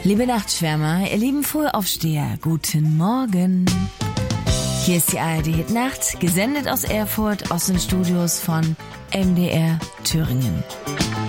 Liebe Nachtschwärmer, ihr lieben Frühaufsteher, guten Morgen. Hier ist die ARD Hit Nacht, gesendet aus Erfurt, aus den Studios von MDR Thüringen.